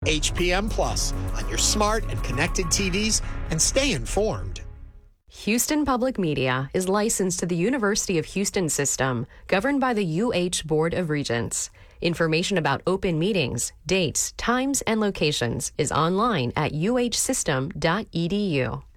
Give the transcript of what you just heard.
HPM Plus on your smart and connected TVs, and stay informed. Houston Public Media is licensed to the University of Houston system, governed by the UH Board of Regents. Information about open meetings, dates, times, and locations is online at uhsystem.edu.